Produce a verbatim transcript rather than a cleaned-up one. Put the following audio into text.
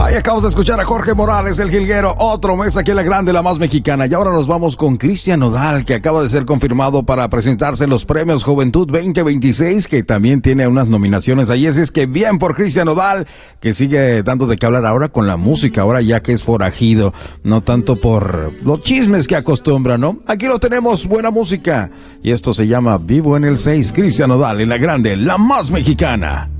Ahí acabamos de escuchar a Jorge Morales, el jilguero, otro mes aquí en la grande, la más mexicana. Y ahora nos vamos con Cristian Nodal, que acaba de ser confirmado para presentarse en los premios Juventud veinte veintiséis, que también tiene unas nominaciones ahí. Así es que bien por Cristian Nodal, que sigue dando de qué hablar ahora con la música, ahora ya que es forajido, no tanto por los chismes que acostumbra, ¿no? Aquí lo tenemos, buena música. Y esto se llama Vivo en el seis, Cristian Nodal en la grande, la más mexicana.